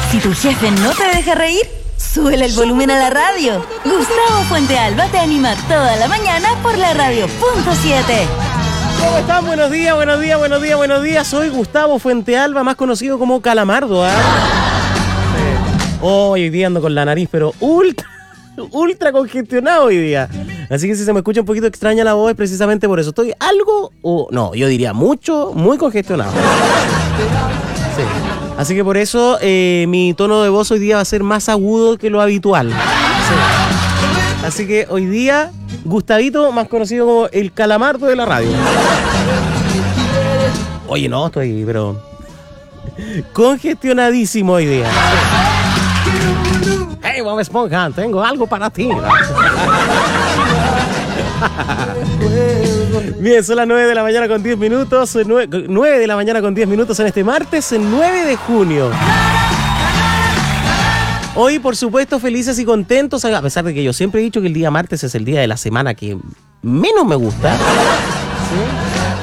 Si tu jefe no te deja reír, súbele el volumen a la radio. Gustavo Fuentealba te anima toda la mañana por la radio.7. ¿Cómo están? Buenos días, buenos días, buenos días, buenos días. Soy Gustavo Fuentealba, más conocido como Calamardo, ¿eh? Hoy día ando con la nariz, pero ultra congestionado hoy día. Así que si se me escucha un poquito extraña la voz es precisamente por eso. Estoy algo, no, yo diría mucho, muy congestionado. Sí. Así que por eso mi tono de voz hoy día va a ser más agudo que lo habitual. Sí. Así que hoy día, Gustavito, más conocido como el Calamardo de la radio. Oye, no, estoy, pero congestionadísimo hoy día. Hey, Bob Esponja, tengo algo para ti. Bien, son las 9 de la mañana con 10 minutos. 9 de la mañana con 10 minutos en este martes, el 9 de junio. Hoy, por supuesto, felices y contentos, a pesar de que yo siempre he dicho que el día martes es el día de la semana que menos me gusta. ¿Sí?